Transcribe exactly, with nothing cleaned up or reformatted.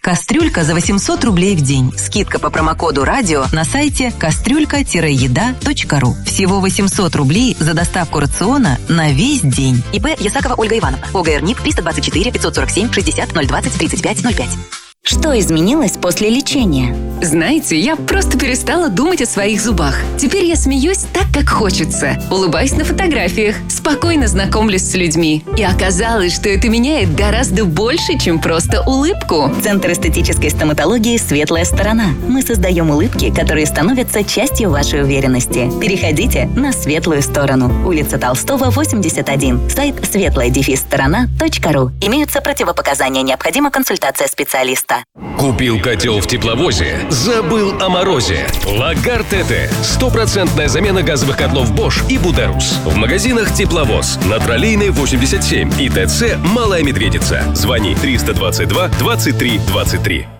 Кастрюлька за восемьсот рублей в день. Скидка по промокоду радио на сайте кастрюлька еда точка ру. Всего восемьсот рублей за доставку рациона на весь день. ИП Ясакова Ольга Ивановна. ОГР НИП триста двадцать четыре пятьсот сорок семь шестьдесят ноль двадцать тридцать пять ноль пять. Что изменилось после лечения? Знаете, я просто перестала думать о своих зубах. Теперь я смеюсь так, как хочется. Улыбаюсь на фотографиях, спокойно знакомлюсь с людьми. И оказалось, что это меняет гораздо больше, чем просто улыбку. Центр эстетической стоматологии «Светлая сторона». Мы создаем улыбки, которые становятся частью вашей уверенности. Переходите на светлую сторону. Улица Толстого, восемьдесят один. Сайт светлая сторона точка ру. Имеются противопоказания. Необходима консультация специалиста. Купил котел в тепловозе, забыл о морозе. Лагар ТТ. Стопроцентная замена газовых котлов Bosch и Buderus. В магазинах Тепловоз. На Троллейной восемьдесят семь и ТЦ Малая Медведица. Звони триста двадцать два двадцать три двадцать три.